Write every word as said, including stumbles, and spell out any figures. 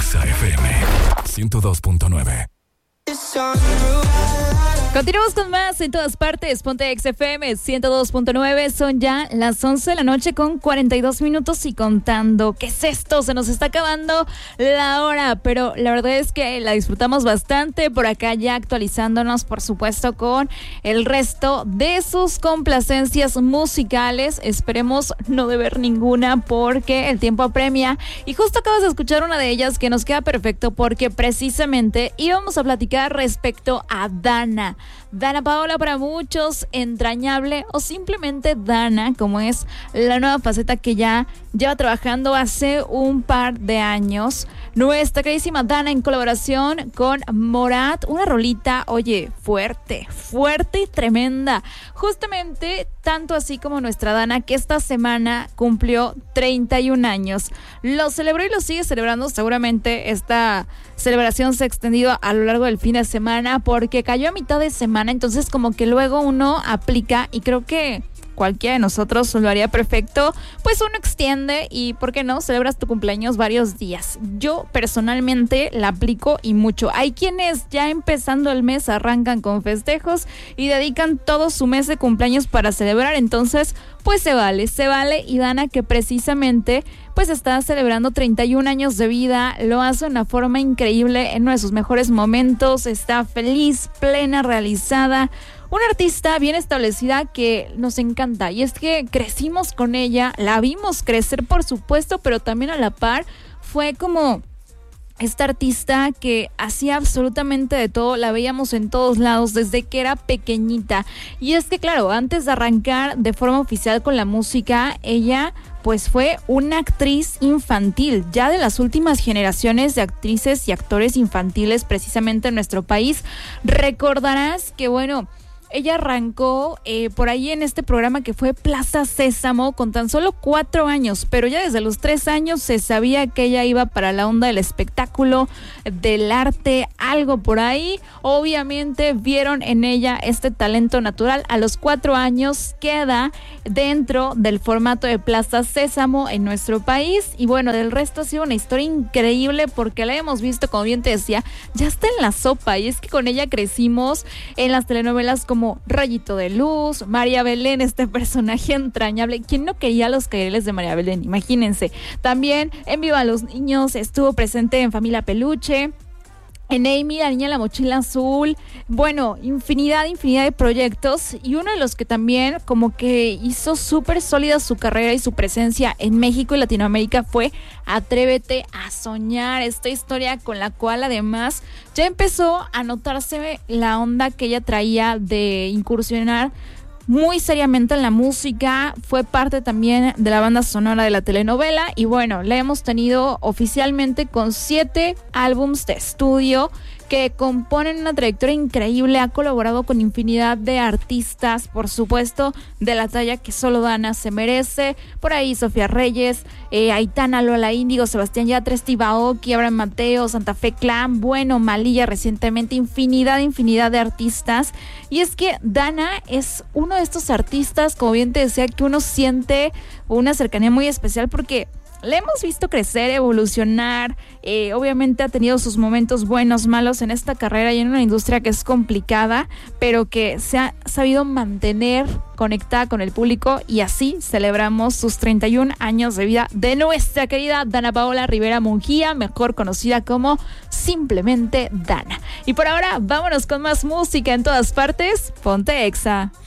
Exa F M ciento dos punto nueve. Continuamos con más en todas partes. Ponte Exa F M ciento dos punto nueve. Son ya las once de la noche con cuarenta y dos minutos y contando. ¿Qué es esto? Se nos está acabando la hora, pero la verdad es que la disfrutamos bastante. Por acá ya actualizándonos, por supuesto, con el resto de sus complacencias musicales. Esperemos no deber ninguna porque el tiempo apremia. Y justo acabas de escuchar una de ellas que nos queda perfecto porque precisamente íbamos a platicar respecto a Dana. Dana Paola, para muchos entrañable, o simplemente Dana, como es la nueva faceta que ya lleva trabajando hace un par de años. Nuestra queridísima Dana en colaboración con Morat, una rolita, oye, fuerte, fuerte y tremenda. Justamente tanto así como nuestra Dana, que esta semana cumplió treinta y un años. Lo celebró y lo sigue celebrando. Seguramente esta celebración se ha extendido a lo largo del fin de semana porque cayó a mitad de semana, entonces como que luego uno aplica, y creo que cualquiera de nosotros lo haría perfecto, pues uno extiende y, ¿por qué no?, celebras tu cumpleaños varios días. Yo personalmente la aplico y mucho. Hay quienes ya empezando el mes arrancan con festejos y dedican todo su mes de cumpleaños para celebrar, entonces pues se vale, se vale. Y Dana, que precisamente pues está celebrando treinta y un años de vida, lo hace de una forma increíble, en uno de sus mejores momentos, está feliz, plena, realizada. Una artista bien establecida que nos encanta, y es que crecimos con ella, la vimos crecer por supuesto, pero también a la par fue como esta artista que hacía absolutamente de todo, la veíamos en todos lados desde que era pequeñita. Y es que claro, antes de arrancar de forma oficial con la música, ella pues fue una actriz infantil, ya de las últimas generaciones de actrices y actores infantiles precisamente en nuestro país. Recordarás que bueno, ella arrancó eh, por ahí en este programa que fue Plaza Sésamo con tan solo cuatro años, pero ya desde los tres años se sabía que ella iba para la onda del espectáculo, del arte, algo por ahí. Obviamente vieron en ella este talento natural. A los cuatro años queda dentro del formato de Plaza Sésamo en nuestro país, y bueno, del resto ha sido una historia increíble porque la hemos visto, como bien te decía, ya está en la sopa, y es que con ella crecimos en las telenovelas como Rayito de Luz, María Belén, este personaje entrañable. ¿Quién no quería los caireles de María Belén? Imagínense. También en Viva los Niños estuvo presente en Familia Peluche, en Amy, la niña de la mochila azul. Bueno, infinidad, infinidad de proyectos, y uno de los que también como que hizo súper sólida su carrera y su presencia en México y Latinoamérica fue Atrévete a Soñar, esta historia con la cual además ya empezó a notarse la onda que ella traía de incursionar muy seriamente en la música. Fue parte también de la banda sonora de la telenovela, y bueno, la hemos tenido oficialmente con siete álbums de estudio que componen una trayectoria increíble. Ha colaborado con infinidad de artistas, por supuesto, de la talla que solo Dana se merece. Por ahí Sofía Reyes, eh, Aitana, Lola Índigo, Sebastián Yatra, Steve Aoki, Abraham Mateo, Santa Fe Clan, bueno, Malilla recientemente, infinidad, infinidad de artistas. Y es que Dana es uno de estos artistas, como bien te decía, que uno siente una cercanía muy especial porque le hemos visto crecer, evolucionar. Eh, obviamente ha tenido sus momentos buenos, malos en esta carrera y en una industria que es complicada, pero que se ha sabido mantener conectada con el público, y así celebramos sus treinta y un años de vida de nuestra querida Dana Paola Rivera Mungía, mejor conocida como simplemente Dana. Y por ahora, vámonos con más música en todas partes. Ponte Exa.